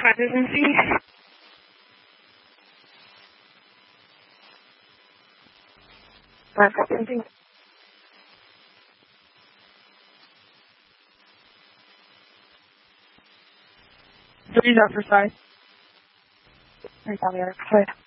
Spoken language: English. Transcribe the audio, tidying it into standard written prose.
presidency. Presidency. Three's out for side. Three's on the other side.